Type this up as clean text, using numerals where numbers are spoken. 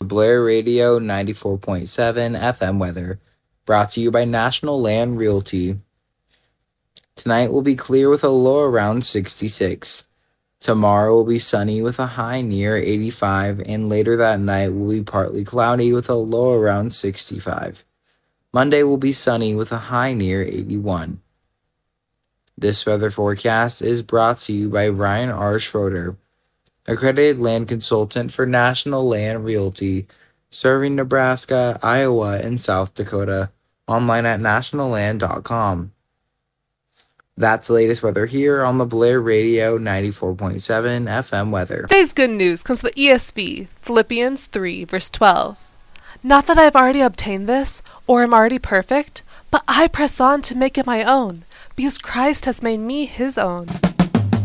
Blair Radio 94.7 FM weather, brought to you by National Land Realty. Tonight will be clear with a low around 66. Tomorrow will be sunny with a high near 85, and later that night will be partly cloudy with a low around 65. Monday will be sunny with a high near 81. This weather forecast is brought to you by Ryan R. Schroeder, accredited land consultant for National Land Realty, serving Nebraska, Iowa, and South Dakota. Online at nationalland.com. That's the latest weather here on the Blair Radio 94.7 FM weather. Today's good news comes from the ESV, Philippians 3, verse 12. Not that I have already obtained this, or am already perfect, but I press on to make it my own, because Christ has made me his own.